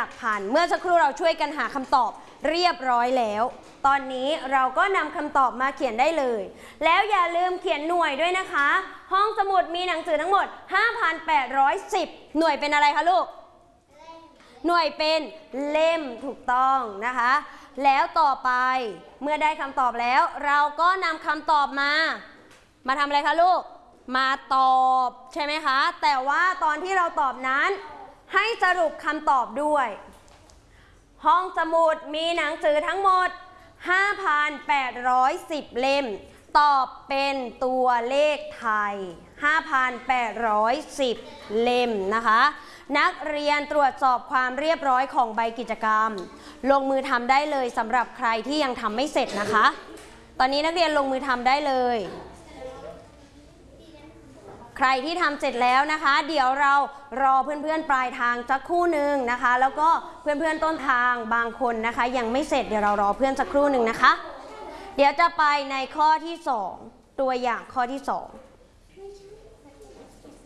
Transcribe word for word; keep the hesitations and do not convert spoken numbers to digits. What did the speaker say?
ลักพันเมื่อสักครู่เราช่วยกันหาคำตอบเรียบร้อยแล้วตอนนี้เราก็นำคำตอบมาเขียนได้เลยแล้วอย่าลืมเขียนหน่วยด้วยนะคะห้องสมุดมีหนังสือทั้งหมด ห้าพันแปดร้อยสิบ หน่วยเป็นอะไรคะลูกหน่วยเป็นเล่มถูกต้องนะคะแล้วต่อไปเมื่อได้คำตอบแล้วเราก็นำคำตอบมามาทำอะไรคะลูกมาตอบใช่ไหมคะแต่ว่าตอนที่เราตอบนั้นให้สรุปคำตอบด้วยห้องสมุดมีหนังสือทั้งหมด ห้าพันแปดร้อยสิบ เล่มตอบเป็นตัวเลขไทย ห้าพันแปดร้อยสิบ เล่มนะคะนักเรียนตรวจสอบความเรียบร้อยของใบกิจกรรมลงมือทำได้เลยสำหรับใครที่ยังทำไม่เสร็จนะคะตอนนี้นักเรียนลงมือทำได้เลยใครที่ทำเสร็จแล้วนะคะเดี๋ยวเรารอเพื่อนๆปลายทางสักครู่หนึ่งนะคะแล้วก็เพื่อนๆต้นทางบางคนนะคะยังไม่เสร็จเดี๋ยวเรารอเพื่อนสักครู่หนึ่งนะคะเดี๋ยวจะไปในข้อที่สองตัวอย่างข้อที่สอง